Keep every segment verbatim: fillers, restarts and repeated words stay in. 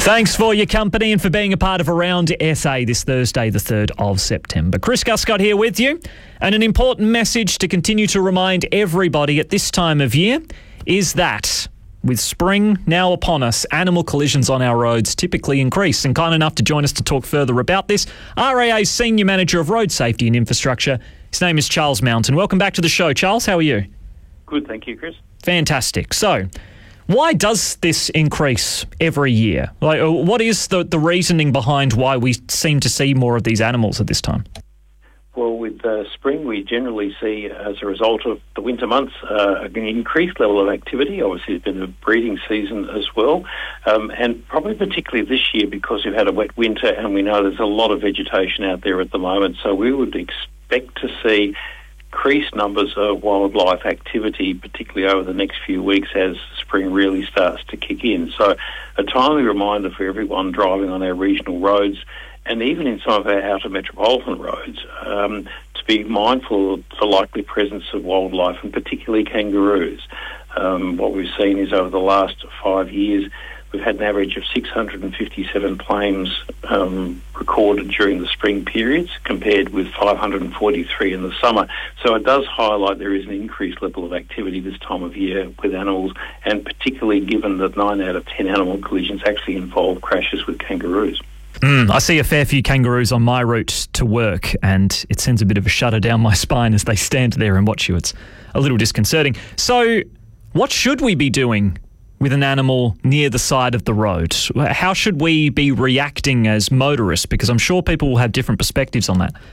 Thanks for your company and for being a part of Around S A this Thursday, the third of September. Chris Guscott here with you. And an important message to continue to remind everybody at this time of year is that with spring now upon us, animal collisions on our roads typically increase. And kind enough to join us to talk further about this, R A A's Senior Manager of Road Safety and Infrastructure. His name is Charles Mountain. Welcome back to the show, Charles. How are you? Good, thank you, Chris. Fantastic. So, why does this increase every year? Like, what is the, the reasoning behind why we seem to see more of these animals at this time? Well, with uh, spring, we generally see, as a result of the winter months, uh, an increased level of activity. Obviously, it's been a breeding season as well, um, and probably particularly this year because we've had a wet winter and we know there's a lot of vegetation out there at the moment. So we would expect to see increased numbers of wildlife activity, particularly over the next few weeks as spring really starts to kick in. So a timely reminder for everyone driving on our regional roads and even in some of our outer metropolitan roads um, to be mindful of the likely presence of wildlife, and particularly kangaroos. Um, what we've seen is over the last five years, we've had an average of six hundred fifty-seven claims um, recorded during the spring periods compared with five hundred forty-three in the summer. So it does highlight there is an increased level of activity this time of year with animals, and particularly given that nine out of ten animal collisions actually involve crashes with kangaroos. Mm, I see a fair few kangaroos on my route to work, and it sends a bit of a shudder down my spine as they stand there and watch you. It's a little disconcerting. So what should we be doing with an animal near the side of the road? How should we be reacting as motorists? Because I'm sure people will have different perspectives on that.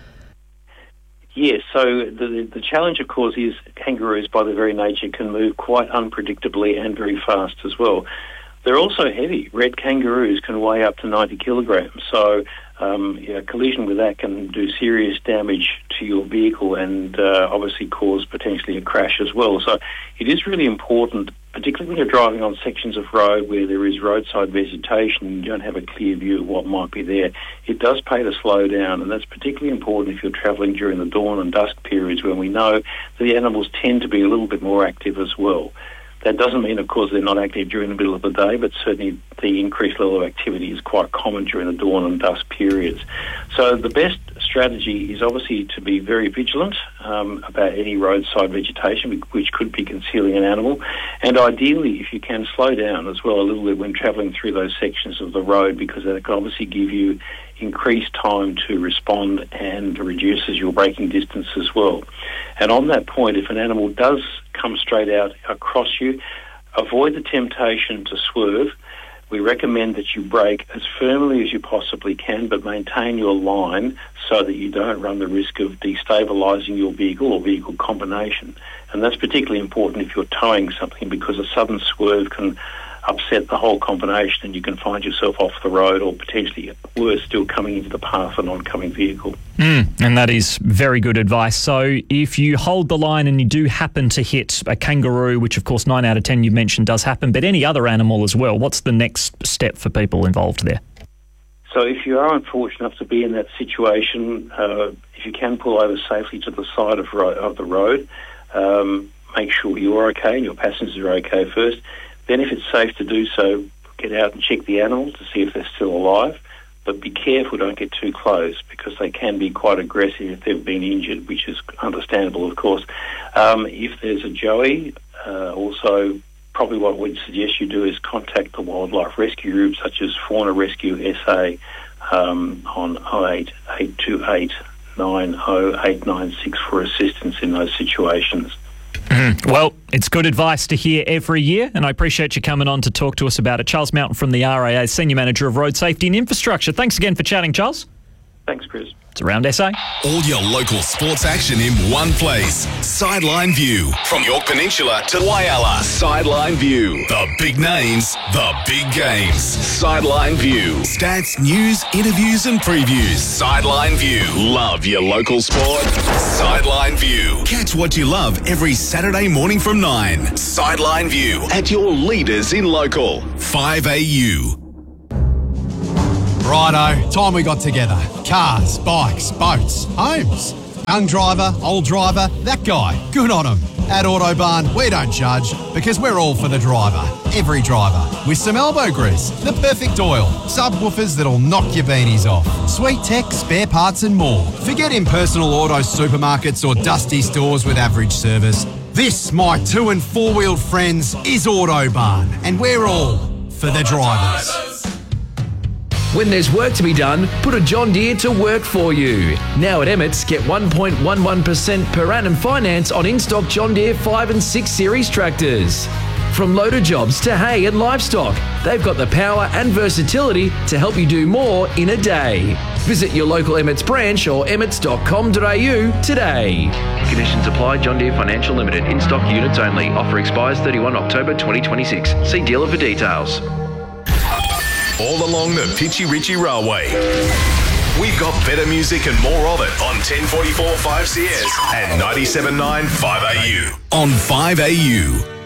Yes, so the, the challenge, of course, is kangaroos, by their very nature, can move quite unpredictably and very fast as well. They're also heavy. Red kangaroos can weigh up to ninety kilograms. So um, yeah, a collision with that can do serious damage to your vehicle and uh, obviously cause potentially a crash as well. So it is really important, particularly when you're driving on sections of road where there is roadside vegetation and you don't have a clear view of what might be there. It does pay to slow down, and that's particularly important if you're travelling during the dawn and dusk periods when we know that the animals tend to be a little bit more active as well. That doesn't mean, of course, they're not active during the middle of the day, but certainly the increased level of activity is quite common during the dawn and dusk periods. So the best strategy is obviously to be very vigilant um, about any roadside vegetation, which could be concealing an animal. And ideally, if you can, slow down as well a little bit when travelling through those sections of the road, because that can obviously give you increased time to respond and reduces your braking distance as well. And on that point, if an animal does come straight out across you, avoid the temptation to swerve. We recommend that you brake as firmly as you possibly can, but maintain your line so that you don't run the risk of destabilising your vehicle or vehicle combination. And that's particularly important if you're towing something, because a sudden swerve can upset the whole combination and you can find yourself off the road, or potentially worse still, coming into the path of an oncoming vehicle. Mm, and that is very good advice. So if you hold the line and you do happen to hit a kangaroo, which of course nine out of ten you mentioned does happen, but any other animal as well, what's the next step for people involved there? So if you are unfortunate enough to be in that situation, uh, if you can pull over safely to the side of, ro- of the road, um, make sure you're okay and your passengers are okay first. Then if it's safe to do so, get out and check the animal to see if they're still alive. But be careful, don't get too close, because they can be quite aggressive if they've been injured, which is understandable, of course. Um, if there's a joey, uh, also probably what we'd suggest you do is contact the wildlife rescue group, such as Fauna Rescue S A, um, on oh eight eight two eight nine oh eight nine six for assistance in those situations. Mm. Well, it's good advice to hear every year, and I appreciate you coming on to talk to us about it. Charles Mountain from the R A A, Senior Manager of Road Safety and Infrastructure. Thanks again for chatting, Charles. Thanks, Chris. It's Around S A. All your local sports action in one place. Sideline View. From York Peninsula to Whyalla. Sideline View. The big names, the big games. Sideline View. Stats, news, interviews and previews. Sideline View. Love your local sport. Sideline View. Catch what you love every Saturday morning from nine. Sideline View. At your leaders in local. five A U. Righto, time we got together. Cars, bikes, boats, homes. Young driver, old driver, that guy. Good on him. At Autobarn, we don't judge because we're all for the driver. Every driver. With some elbow grease, the perfect oil, subwoofers that'll knock your beanies off, sweet tech, spare parts and more. Forget impersonal auto supermarkets or dusty stores with average service. This, my two and four-wheeled friends, is Autobarn, and we're all for the drivers. When there's work to be done, put a John Deere to work for you. Now at Emmett's, get one point one one percent per annum finance on in-stock John Deere five and six series tractors. From loader jobs to hay and livestock, they've got the power and versatility to help you do more in a day. Visit your local Emmett's branch or emmets dot com dot a u today. Conditions apply. John Deere Financial Limited. In-stock units only. Offer expires thirty-first of October twenty twenty-six. See dealer for details. All along the Pitchy Ritchie Railway. We've got better music and more of it on ten forty-four five C S and ninety-seven point nine five A U. On five A U.